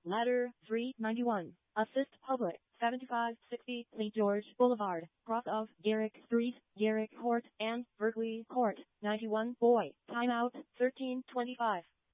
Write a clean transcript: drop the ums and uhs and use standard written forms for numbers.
Ladder 391. Assist Public. 7560 St. George Boulevard, cross of Garrick Street, Garrick Court, and Berkeley Court. 91 Boy. Timeout 1325.